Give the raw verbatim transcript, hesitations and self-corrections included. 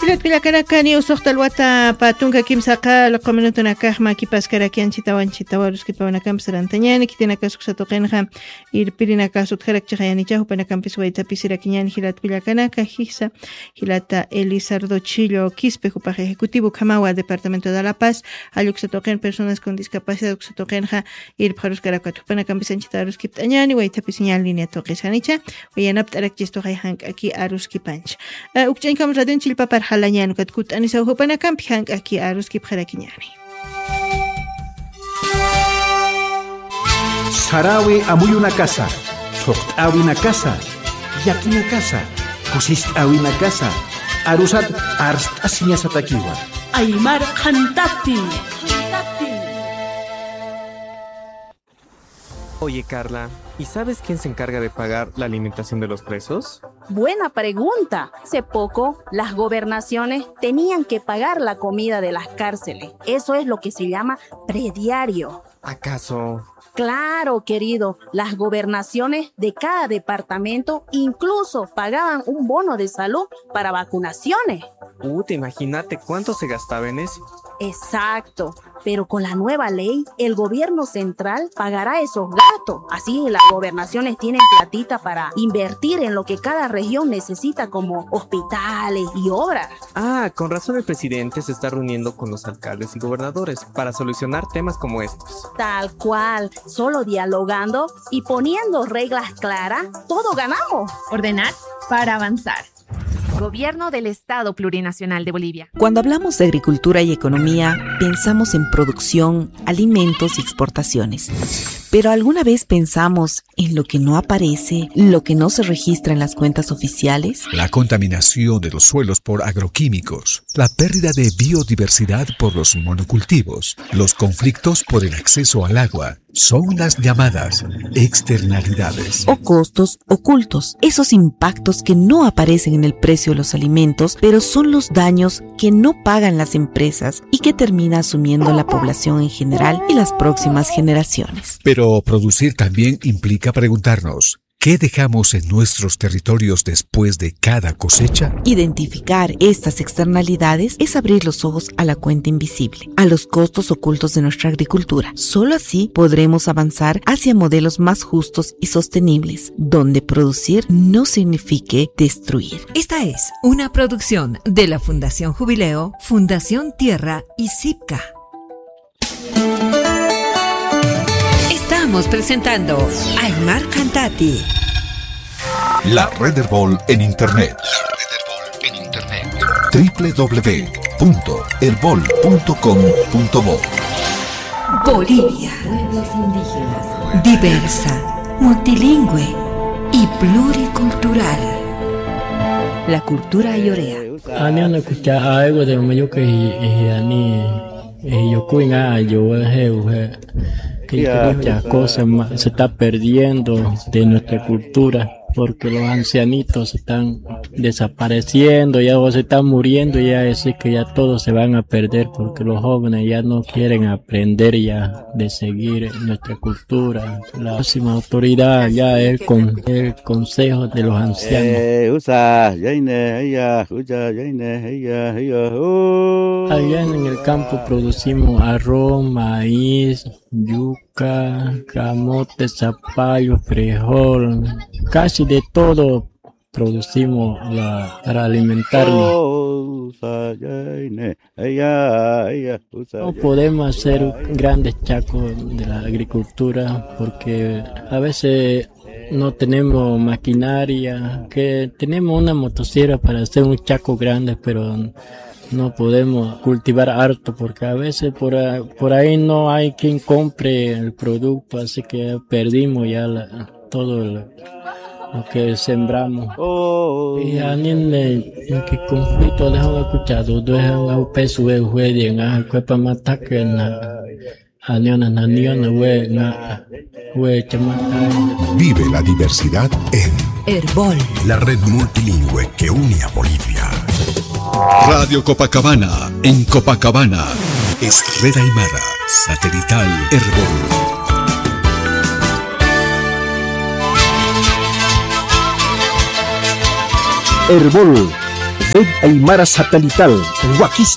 Hilat Pilakaracani usuqtalwata patunka kimsaqa luqaminatunakaqma kipaskarakian chitawan chitawarus kipawanakam sarantañani kitinaka suqsatuqinqa irpirinaka sutqarakchaqayanichahu panakampis waytapis irakiñani Hilat Pilakanaka hisa Hilata Elizardo Chillo Quispe Jupaje Ejecutivo Kamawa Departamento de La Paz ayuqsatuqin personas con discapacidad uqsatuqinqa irpharus karakatu panakampis anchitawarus kiptañani waytapis ñan línea toqisanicha wayanapt'arakchistuqay hank'aki aruskipanch ukch'ankam radion chilpa parhalañani katkut anisa uhupanakam hank'aki aruski pqarakiñani Sarawi amuyuna casa toqt'awina casa yakina casa kusist'awina casa arusat arst'asiñasatakiwa Aymar Khantati Oye, Carla, ¿y sabes quién se encarga de pagar la alimentación de los presos? Buena pregunta. Hace poco, las gobernaciones tenían que pagar la comida de las cárceles. Eso es lo que se llama prediario. ¿Acaso? Claro, querido. Las gobernaciones de cada departamento incluso pagaban un bono de salud para vacunaciones. Uh, te imagínate cuánto se gastaba en eso. Exacto. Pero con la nueva ley, el gobierno central pagará esos gastos. Así las gobernaciones tienen platita para invertir en lo que cada región necesita, como hospitales y obras. Ah, con razón el presidente se está reuniendo con los alcaldes y gobernadores para solucionar temas como estos. Tal cual. Solo dialogando y poniendo reglas claras, todo ganamos. Ordenar para avanzar. Gobierno del Estado Plurinacional de Bolivia. Cuando hablamos de agricultura y economía, pensamos en producción, alimentos y exportaciones. Pero ¿alguna vez pensamos en lo que no aparece, lo que no se registra en las cuentas oficiales? La contaminación de los suelos por agroquímicos, la pérdida de biodiversidad por los monocultivos, los conflictos por el acceso al agua, son las llamadas externalidades. O costos ocultos, esos impactos que no aparecen en el precio de los alimentos, pero son los daños que no pagan las empresas y que termina asumiendo la población en general y las próximas generaciones. Pero producir también implica preguntarnos, ¿qué dejamos en nuestros territorios después de cada cosecha? Identificar estas externalidades es abrir los ojos a la cuenta invisible, a los costos ocultos de nuestra agricultura. Solo así podremos avanzar hacia modelos más justos y sostenibles, donde producir no signifique destruir. Esta es una producción de la Fundación Jubileo, Fundación Tierra y Sipca. Estamos presentando Aymar Khantati. La Red Herbol en Internet. La Red Herbol en Internet. doble u doble u doble u punto herbol punto com punto bo. Bolivia. Pueblos indígenas. Diversa, multilingüe y pluricultural. La cultura ayorea. Ani no escucha algo de medio que ani yo cuina yo he que muchas cosas se está perdiendo de nuestra cultura porque los ancianitos están desapareciendo, ya o se están muriendo, ya es que ya todos se van a perder porque los jóvenes ya no quieren aprender ya de seguir nuestra cultura. La próxima autoridad ya es con el consejo de los ancianos. Allá en el campo producimos arroz, maíz, yuca, camote, zapallo, frijol, casi de todo producimos la, para alimentarnos. No podemos hacer grandes chacos de la agricultura porque a veces no tenemos maquinaria, que tenemos una motosierra para hacer un chaco grande, pero no podemos cultivar harto porque a veces por, por ahí no hay quien compre el producto, así que perdimos ya la, todo el, lo que sembramos. Oh. Y a mí en que conflicto dejó escuchado, dejan a peso de juez a cuerpo matar que na a niona na niona we na we chama. Vive la diversidad en Herbol, la red multilingüe que une a Bolivia. Radio Copacabana, en Copacabana, es Red Aymara, satelital Herbol. Herbol, Red Aymara Satelital, Huaquis